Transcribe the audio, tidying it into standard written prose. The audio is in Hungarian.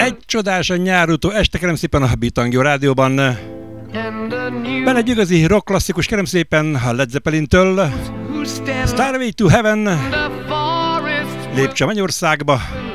Egy csodás a nyárútó este, kérem szépen a Bitangió rádióban. Benne egy igazi rock klasszikus, kérem szépen a Led Zeppelin-től. Starway to Heaven, lépcső a Mennyországba.